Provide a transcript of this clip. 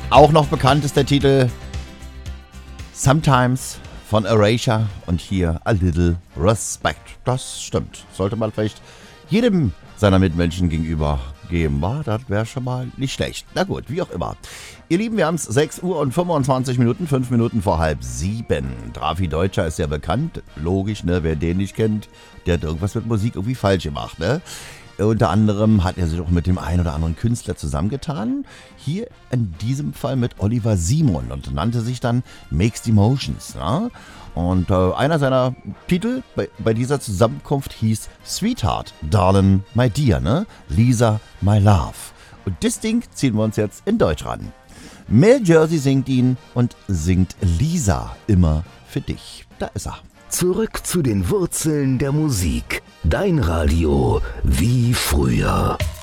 Auch noch bekannt ist der Titel Sometimes von Erasure und hier A Little Respect. Das stimmt. Sollte man vielleicht jedem seiner Mitmenschen gegenüber geben. Das wäre schon mal nicht schlecht. Na gut, wie auch immer. Ihr Lieben, wir haben es 6 Uhr und 25 Minuten, 5 Minuten vor 6:30. Drafi Deutscher ist ja bekannt. Logisch, ne? Wer den nicht kennt, der hat irgendwas mit Musik irgendwie falsch gemacht, ne? Unter anderem hat er sich auch mit dem einen oder anderen Künstler zusammengetan. Hier in diesem Fall mit Oliver Simon und nannte sich dann Mixed Emotions. Ne? Und einer seiner Titel bei dieser Zusammenkunft hieß Sweetheart, Darling, My Dear, ne? Lisa, My Love. Und das Ding ziehen wir uns jetzt in Deutsch ran. Mel Jersey singt ihn und singt Lisa immer für dich. Da ist er. Zurück zu den Wurzeln der Musik. Dein Radio wie früher.